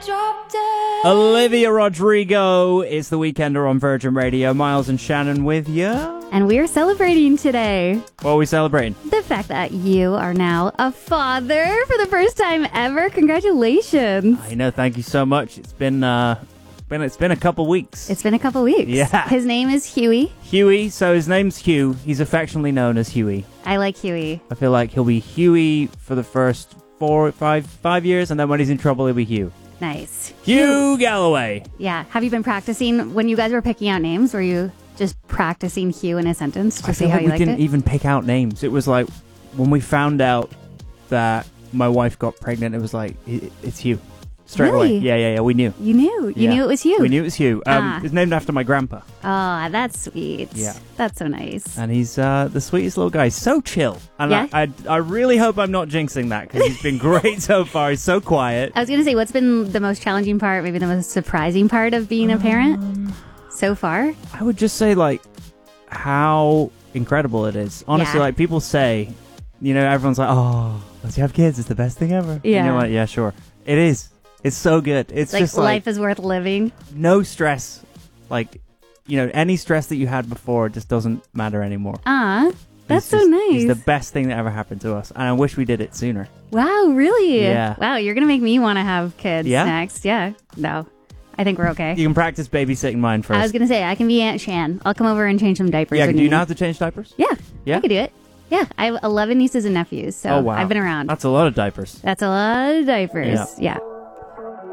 Olivia Rodrigo is The Weekender on Virgin Radio. Miles and Shannon with you. And we're celebrating today. What are we celebrating? The fact that you are now a father for the first time ever. Congratulations. I know, thank you so much. It's been a couple weeks. It's been a couple weeks. Yeah. His name is Huey. Huey, so his name's Hugh. He's affectionately known as Huey. I like Huey. I feel like he'll be Huey for the first 5 years, and then when he's in trouble, he'll be Hugh. Nice. Hugh Galloway. Yeah. Have you been practicing when you guys were picking out names? Were you just practicing Hugh in a sentence to see how you liked it? We didn't even pick out names. It was like when we found out that my wife got pregnant, it was like, it's Hugh. Straight away. Yeah. We knew. You knew? You knew it was Hugh? We knew it was Hugh. It's named after my grandpa. Oh, that's sweet. Yeah. That's so nice. And he's the sweetest little guy. He's so chill. And yeah? I really hope I'm not jinxing that because he's been great so far. He's so quiet. I was going to say, what's been the most challenging part, maybe the most surprising part of being a parent so far? I would just say, like, how incredible it is. Honestly, like, people say, you know, everyone's like, oh, once you have kids, it's the best thing ever. Yeah. You know what? Yeah, sure. It is. It's so good. It's like just like life is worth living. No stress. Like, you know, any stress that you had before just doesn't matter anymore. That's so nice. It's the best thing that ever happened to us. And I wish we did it sooner. Wow, really? Yeah. Wow, you're going to make me want to have kids Yeah? next. Yeah. No, I think we're okay. You can practice babysitting mine first. I was going to say, I can be Aunt Shan. I'll come over and change some diapers. Yeah, do you know how to change diapers? Yeah. Yeah? I could do it. Yeah, I have 11 nieces and nephews, so Oh, wow. I've been around. That's a lot of diapers. That's a lot of diapers. Yeah.